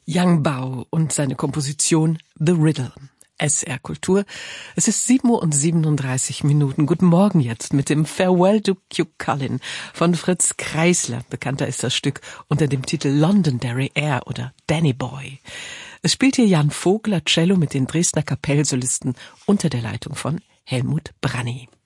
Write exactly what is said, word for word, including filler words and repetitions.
Yang Bao und seine Komposition The Riddle. S R Kultur. Es ist sieben Uhr und siebenunddreißig Minuten. Guten Morgen jetzt mit dem Farewell to Cuchulainn von Fritz Kreisler. Bekannter ist das Stück unter dem Titel Londonderry Air oder Danny Boy. Es spielt hier Jan Vogler Cello mit den Dresdner Kapellsolisten unter der Leitung von Helmut Branny.